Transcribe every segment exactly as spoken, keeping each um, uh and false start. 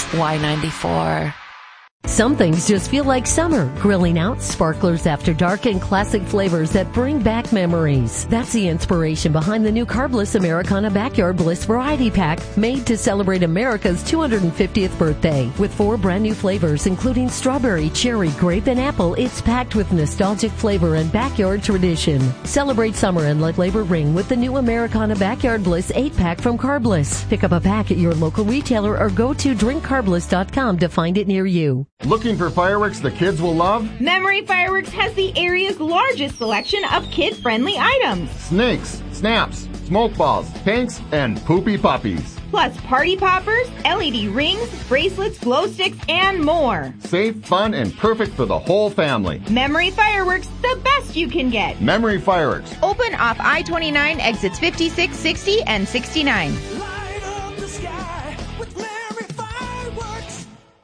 Y ninety-four. Some things just feel like summer. Grilling out, sparklers after dark, and classic flavors that bring back memories. That's the inspiration behind the new Carbless Americana Backyard Bliss Variety Pack, made to celebrate America's two hundred fiftieth birthday. With four brand new flavors, including strawberry, cherry, grape, and apple, it's packed with nostalgic flavor and backyard tradition. Celebrate summer and let flavor ring with the new Americana Backyard Bliss eight pack from Carbless. Pick up a pack at your local retailer or go to drink carbless dot com to find it near you. Looking for fireworks the kids will love? Memory Fireworks has the area's largest selection of kid-friendly items. Snakes, snaps, smoke balls, pinks, and poopy puppies. Plus party poppers, L E D rings, bracelets, glow sticks, and more. Safe, fun, and perfect for the whole family. Memory Fireworks, the best you can get. Memory Fireworks. Open off I twenty-nine, exits fifty-six, sixty, and sixty-nine. Light up the sky with Memory Fireworks.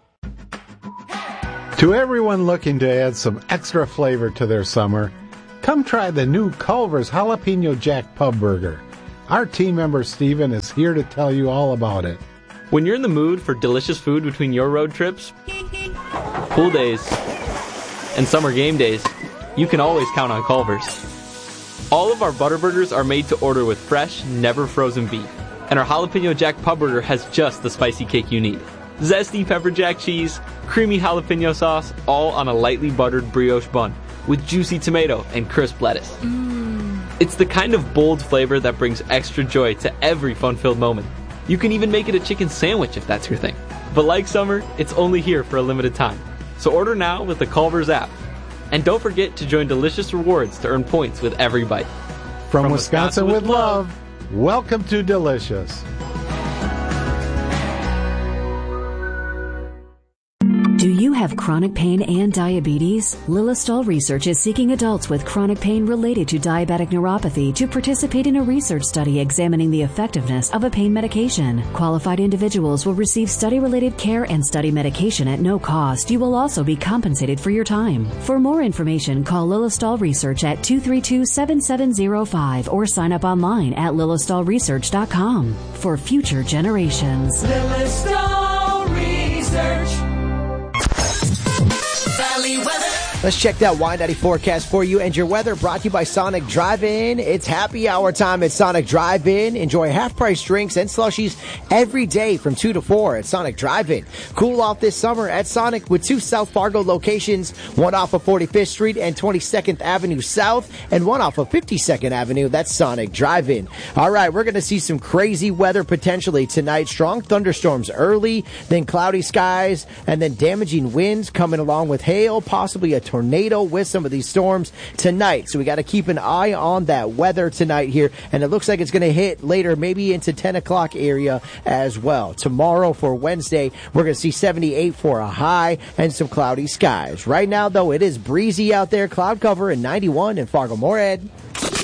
To everyone looking to add some extra flavor to their summer, come try the new Culver's Jalapeno Jack Pub Burger. Our team member Steven is here to tell you all about it. When you're in the mood for delicious food between your road trips, pool days, and summer game days, you can always count on Culver's. All of our butter burgers are made to order with fresh, never frozen beef. And our Jalapeno Jack Pub Burger has just the spicy kick you need. Zesty pepper jack cheese, creamy jalapeno sauce, all on a lightly buttered brioche bun with juicy tomato and crisp lettuce. Mm. It's the kind of bold flavor that brings extra joy to every fun-filled moment. You can even make it a chicken sandwich if that's your thing. But like summer, it's only here for a limited time. So order now with the Culver's app. And don't forget to join Delicious Rewards to earn points with every bite. From, From Wisconsin, Wisconsin with love, love, welcome to Delicious. Do you have chronic pain and diabetes? Lilistol Research is seeking adults with chronic pain related to diabetic neuropathy to participate in a research study examining the effectiveness of a pain medication. Qualified individuals will receive study-related care and study medication at no cost. You will also be compensated for your time. For more information, call Lilistol Research at two three two, seven seven zero five or sign up online at lilistol research dot com for future generations. Lilistol Research. Valley weather. Let's check that Y ninety forecast for you and your weather, brought to you by Sonic Drive-In. It's happy hour time at Sonic Drive-In. Enjoy half-price drinks and slushies every day from two to four at Sonic Drive-In. Cool off this summer at Sonic with two South Fargo locations, one off of forty-fifth Street and twenty-second Avenue South, and one off of fifty-second Avenue. That's Sonic Drive-In. All right, we're going to see some crazy weather potentially tonight. Strong thunderstorms early, then cloudy skies, and then damaging winds coming along with hail, possibly a tornado with some of these storms tonight. So we got to keep an eye on that weather tonight here, and it looks like it's going to hit later, maybe into ten o'clock area as well. Tomorrow for Wednesday, we're going to see seventy-eight for a high and some cloudy skies. Right now, though, it is breezy out there, cloud cover, and ninety-one in Fargo-Moorhead.